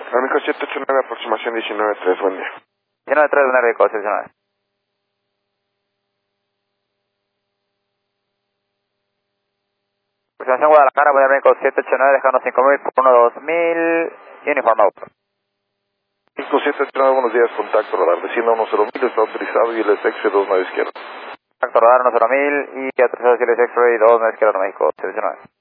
Amigo 789, aproximación 19-3, buen día. 19-3, buen día, 789. Aproximación Guadalajara, buen día, 789, dejando 5000 por 12000, uniforme auto. 5789, buenos días, contacto radar, vecino 100.000, está autorizado y el X-Ray 29 izquierda. Contacto radar 10000 y autorizado si el X-Ray 2 izquierda, México, 789.